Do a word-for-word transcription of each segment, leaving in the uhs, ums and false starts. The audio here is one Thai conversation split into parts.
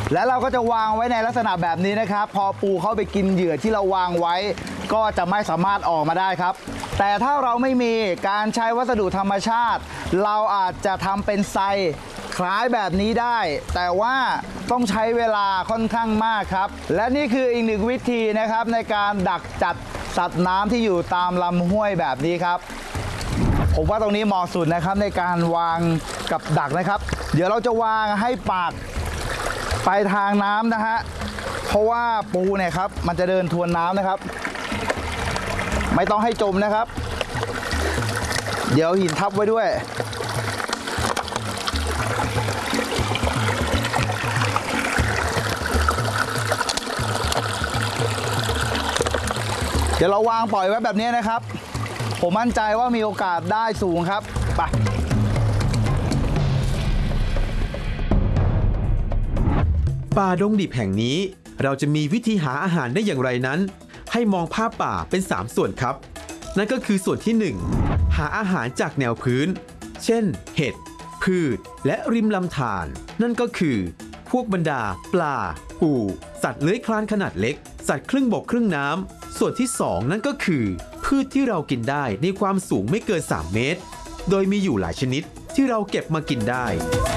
และเราก็จะวางไว้ในลักษณะแบบนี้นะครับพอปูเข้าไปกินเหยื่อที่เราวางไว้ก็จะไม่สามารถออกมาได้ครับแต่ถ้าเราไม่มีการใช้วัสดุธรรมชาติเราอาจจะทำเป็นไซคล้ายแบบนี้ได้แต่ว่าต้องใช้เวลาค่อนข้างมากครับและนี่คืออีกหนึ่งวิธีนะครับในการดักจัดสัตว์น้ำที่อยู่ตามลำห้วยแบบนี้ครับผมว่าตรงนี้เหมาะสุดนะครับในการวางกับดักนะครับเดี๋ยวเราจะวางให้ปากไปทางน้ำนะฮะเพราะว่าปูเนี่ยครับมันจะเดินทวนน้ำนะครับไม่ต้องให้จมนะครับเดี๋ยวหินทับไว้ด้วยเดี๋ยวเราวางปล่อยไว้แบบนี้นะครับผมมั่นใจว่ามีโอกาสได้สูงครับไปป่าดงดิบแห่งนี้เราจะมีวิธีหาอาหารได้อย่างไรนั้นให้มองภาพป่าเป็นสามส่วนครับนั่นก็คือส่วนที่หนึ่งหาอาหารจากแนวพื้นเช่นเห็ดพืชและริมลำธารนั่นก็คือพวกบรรดาปลาปูสัตว์เลื้อยคลานขนาดเล็กสัตว์ครึ่งบกครึ่งน้ำส่วนที่สองนั่นก็คือพืชที่เรากินได้ในความสูงไม่เกินสามเมตรโดยมีอยู่หลายชนิดที่เราเก็บมากินได้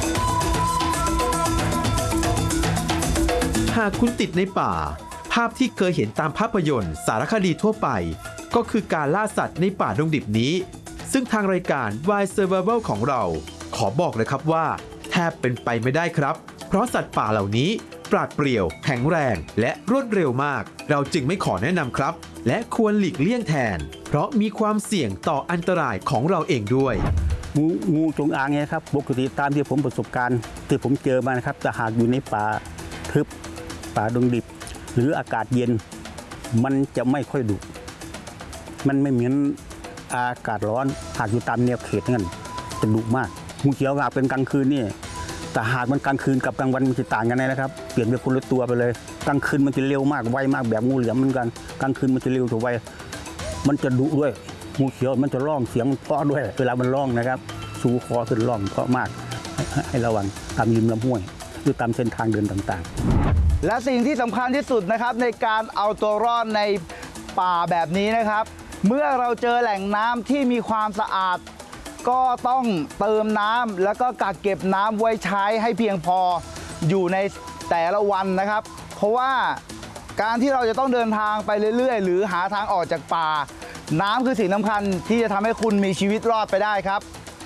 หากคุณติดในป่าภาพที่เคยเห็นตามภาพยนตร์สารคดีทั่วไปก็คือการล่าสัตว์ในป่าดงดิบนี้ซึ่งทางรายการ Wild Survival ของเราขอบอกเลยครับว่าแทบเป็นไปไม่ได้ครับเพราะสัตว์ป่าเหล่านี้ปราดเปรี่ยวแข็งแรงและรวดเร็วมากเราจึงไม่ขอแนะนำครับและควรหลีกเลี่ยงแทนเพราะมีความเสี่ยงต่ออันตรายของเราเองด้วยงูงูจงอางเนี่ยครับปกติตามที่ผมประสบการณ์ที่ผมเจอมานะครับจะหากอยู่ในป่าทึบป่าดงดิบหรืออากาศเย็นมันจะไม่ค่อยดุมันไม่เหมือนอากาศร้อนหากอยู่ตามแนวเขตนั่นจะดุมากงูเขียวหากเป็นกลางคืนนี่แต่หากมันกลางคืนกับกลางวันมันจะต่างกันนะครับเปลี่ยนเป็นคนละตัวไปเลยกลางคืนมันจะเร็วมากไวมากแบบงูเหลือมเหมือนกันกลางคืนมันจะเร็วถูกไวมันจะดุด้วยงูเขียวมันจะร้องเสียงเพราะด้วยเวลามันร้องนะครับสูคอขึ้นร้องเพราะมากให้ระวังตามริมลำห้วยหรือตามเส้นทางเดินต่างๆและสิ่งที่สำคัญที่สุดนะครับในการเอาตัวรอดในป่าแบบนี้นะครับเมื่อเราเจอแหล่งน้ำที่มีความสะอาดก็ต้องเติมน้ำแล้วก็กักเก็บน้ำไว้ใช้ให้เพียงพออยู่ในแต่ละวันนะครับเพราะว่าการที่เราจะต้องเดินทางไปเรื่อยๆหรือหาทางออกจากป่าน้ำคือสิ่งสำคัญที่จะทำให้คุณมีชีวิตรอดไปได้ครับ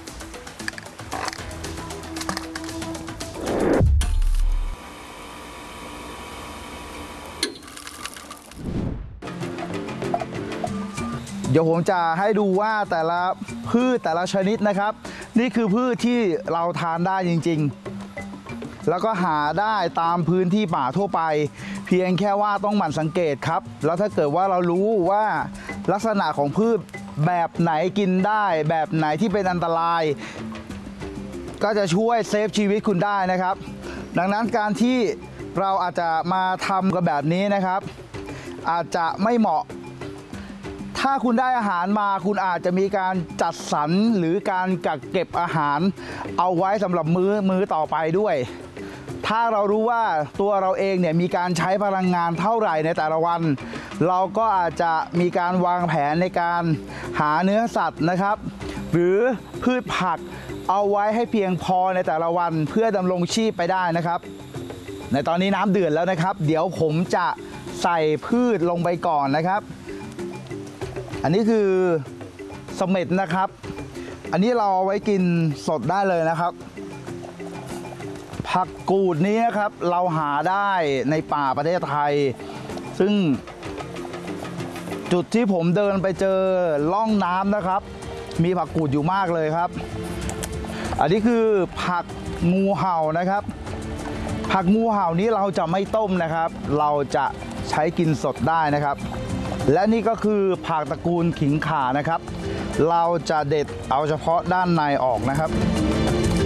เดี๋ยวผมจะให้ดูว่าแต่ละพืชแต่ละชนิดนะครับนี่คือพืชที่เราทานได้จริงๆแล้วก็หาได้ตามพื้นที่ป่าทั่วไปเพียงแค่ว่าต้องหมั่นสังเกตครับแล้วถ้าเกิดว่าเรารู้ว่าลักษณะของพืชแบบไหนกินได้แบบไหนที่เป็นอันตรายก็จะช่วยเซฟชีวิตคุณได้นะครับดังนั้นการที่เราอาจจะมาทำกันแบบนี้นะครับอาจจะไม่เหมาะถ้าคุณได้อาหารมาคุณอาจจะมีการจัดสรรหรือการกักเก็บอาหารเอาไว้สำหรับมื้อมื้อต่อไปด้วยถ้าเรารู้ว่าตัวเราเองเนี่ยมีการใช้พลังงานเท่าไหร่ในแต่ละวันเราก็อาจจะมีการวางแผนในการหาเนื้อสัตว์นะครับหรือพืชผักเอาไว้ให้เพียงพอในแต่ละวันเพื่อดำรงชีพไปได้นะครับในตอนนี้น้ำเดือดแล้วนะครับเดี๋ยวผมจะใส่พืชลงไปก่อนนะครับอันนี้คือเสม็ดนะครับอันนี้เราเอาไว้กินสดได้เลยนะครับผักกูดนี้นะครับเราหาได้ในป่าประเทศไทยซึ่งจุดที่ผมเดินไปเจอล่องน้ำนะครับมีผักกูดอยู่มากเลยครับอันนี้คือผักงูเห่านะครับผักงูเห่านี้เราจะไม่ต้มนะครับเราจะใช้กินสดได้นะครับและนี่ก็คือผักตระกูลขิงข่านะครับเราจะเด็ดเอาเฉพาะด้านในออกนะครับ